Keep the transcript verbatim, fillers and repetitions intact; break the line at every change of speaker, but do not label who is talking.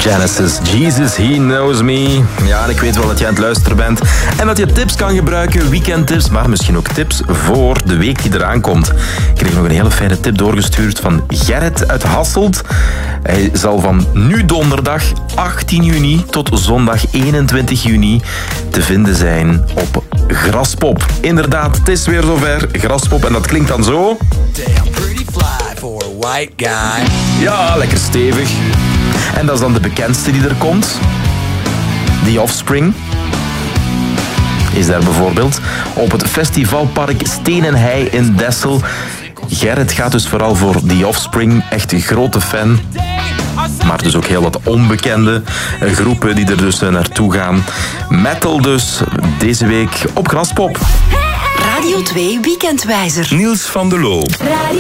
Genesis, Jesus, He Knows Me. Ja, en ik weet wel dat je aan het luisteren bent en dat je tips kan gebruiken, weekendtips, maar misschien ook tips voor de week die eraan komt. Ik kreeg nog een hele fijne tip doorgestuurd van Gerrit uit Hasselt. Hij zal van nu donderdag achttien juni tot zondag eenentwintig juni te vinden zijn op Graspop. Inderdaad, het is weer zover, Graspop, en dat klinkt dan zo.
Damn pretty fly for a white guy.
Ja, lekker stevig. En dat is dan de bekendste die er komt. The Offspring is daar bijvoorbeeld op het festivalpark Steenenhei in Dessel. Gerrit gaat dus vooral voor The Offspring, echt een grote fan. Maar dus ook heel wat onbekende groepen die er dus naartoe gaan. Metal dus, deze week op Graspop.
Radio twee Weekendwijzer.
Niels van de Loo.